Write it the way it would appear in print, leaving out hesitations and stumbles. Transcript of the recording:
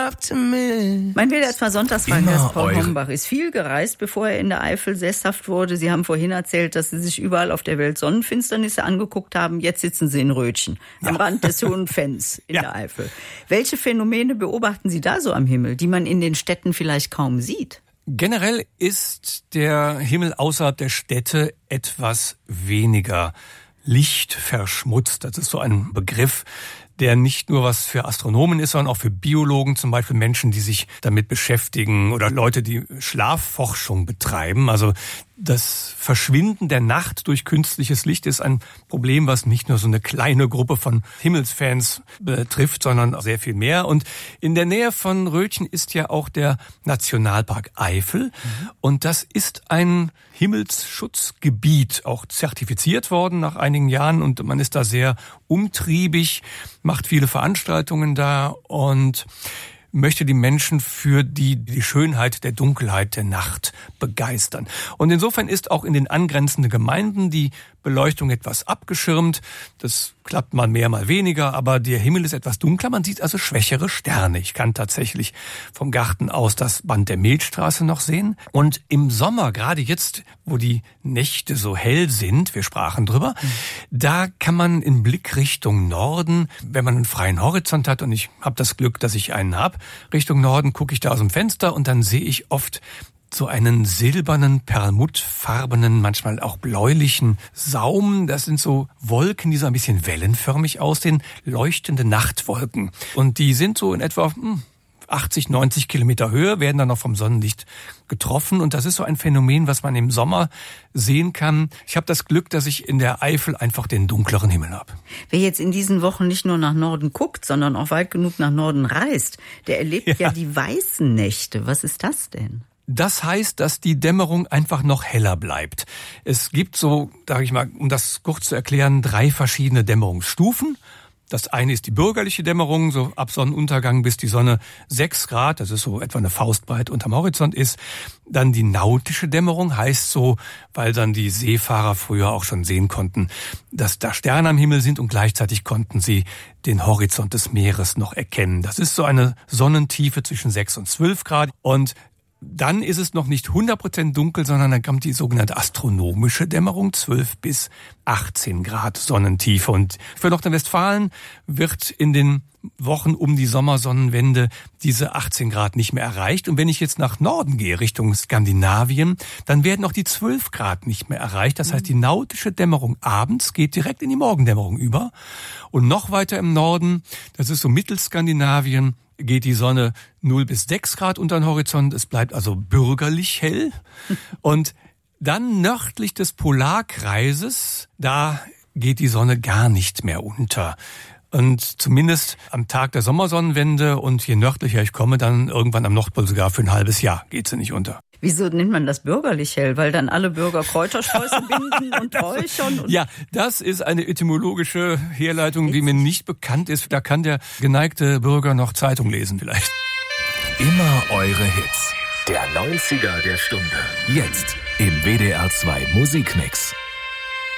up to me. Mein WDR 2 Sonntagsfreund Paul Hombach ist viel gereist, bevor er in der Eifel sesshaft wurde. Sie haben vorhin erzählt, dass Sie sich überall auf der Welt Sonnenfinsternisse angeguckt haben. Jetzt sitzen Sie in Rötchen, am Rand des Hohen Fenns in der Eifel. Welche Phänomene beobachten Sie da so am Himmel, die man in den Städten vielleicht kaum sieht? Generell ist der Himmel außerhalb der Städte etwas weniger lichtverschmutzt. Das ist so ein Begriff, der nicht nur was für Astronomen ist, sondern auch für Biologen, zum Beispiel Menschen, die sich damit beschäftigen oder Leute, die Schlafforschung betreiben. Also das Verschwinden der Nacht durch künstliches Licht ist ein Problem, was nicht nur so eine kleine Gruppe von Himmelsfans betrifft, sondern sehr viel mehr. Und in der Nähe von Rötchen ist ja auch der Nationalpark Eifel. Und das ist ein Himmelsschutzgebiet, auch zertifiziert worden nach einigen Jahren. Und man ist da sehr umtriebig, macht viele Veranstaltungen da und möchte die Menschen für die Schönheit der Dunkelheit der Nacht begeistern. Und insofern ist auch in den angrenzenden Gemeinden die Beleuchtung etwas abgeschirmt. Das klappt mal mehr, mal weniger, aber der Himmel ist etwas dunkler. Man sieht also schwächere Sterne. Ich kann tatsächlich vom Garten aus das Band der Milchstraße noch sehen. Und im Sommer, gerade jetzt, wo die Nächte so hell sind, wir sprachen drüber, da kann man in Blick Richtung Norden, wenn man einen freien Horizont hat, und ich habe das Glück, dass ich einen habe, Richtung Norden gucke ich da aus dem Fenster und dann sehe ich oft so einen silbernen, perlmuttfarbenen, manchmal auch bläulichen Saum. Das sind so Wolken, die so ein bisschen wellenförmig aussehen, leuchtende Nachtwolken. Und die sind so in etwa 80, 90 Kilometer Höhe, werden dann noch vom Sonnenlicht getroffen. Und das ist so ein Phänomen, was man im Sommer sehen kann. Ich habe das Glück, dass ich in der Eifel einfach den dunkleren Himmel habe. Wer jetzt in diesen Wochen nicht nur nach Norden guckt, sondern auch weit genug nach Norden reist, der erlebt ja die weißen Nächte. Was ist das denn? Das heißt, dass die Dämmerung einfach noch heller bleibt. Es gibt so, sage ich mal, um das kurz zu erklären, 3 verschiedene Dämmerungsstufen. Das eine ist die bürgerliche Dämmerung, so ab Sonnenuntergang bis die Sonne 6 Grad, das ist so etwa eine Faustbreit unterm Horizont ist. Dann die nautische Dämmerung heißt so, weil dann die Seefahrer früher auch schon sehen konnten, dass da Sterne am Himmel sind und gleichzeitig konnten sie den Horizont des Meeres noch erkennen. Das ist so eine Sonnentiefe zwischen 6 und 12 Grad und dann ist es noch nicht 100% dunkel, sondern dann kommt die sogenannte astronomische Dämmerung, 12 bis 18 Grad Sonnentiefe. Und für Nordrhein-Westfalen wird in den Wochen um die Sommersonnenwende diese 18 Grad nicht mehr erreicht. Und wenn ich jetzt nach Norden gehe, Richtung Skandinavien, dann werden auch die 12 Grad nicht mehr erreicht. Das heißt, die nautische Dämmerung abends geht direkt in die Morgendämmerung über. Und noch weiter im Norden, das ist so Mittelskandinavien, geht die Sonne 0 bis 6 Grad unter den Horizont. Es bleibt also bürgerlich hell. Und dann nördlich des Polarkreises, da geht die Sonne gar nicht mehr unter. Und zumindest am Tag der Sommersonnenwende und je nördlicher ich komme, dann irgendwann am Nordpol sogar für ein halbes Jahr geht sie nicht unter. Wieso nennt man das bürgerlich hell? Weil dann alle Bürger Kräutersträuße binden und räuchern? Ja, das ist eine etymologische Herleitung, die mir nicht bekannt ist. Da kann der geneigte Bürger noch Zeitung lesen vielleicht. Immer eure Hits. Der 90er der Stunde. Jetzt im WDR 2 Musikmix.